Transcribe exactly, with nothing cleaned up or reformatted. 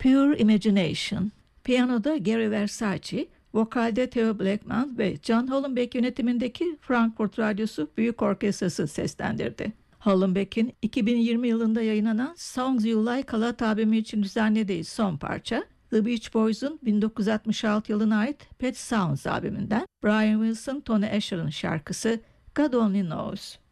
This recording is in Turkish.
Pure Imagination. Piyanoda Gary Versace, vokalde Theo Blackman ve John Hollenbeck yönetimindeki Frankfurt Radyosu Büyük Orkestrası seslendirdi. Hollenbeck'in iki bin yirmi yılında yayınlanan Songs You Like a Lot albümü için düzenlediği son parça, The Beach Boys'un bin dokuz yüz altmış altı yılına ait Pet Sounds albümünden Brian Wilson, Tony Asher'ın şarkısı God Only Knows.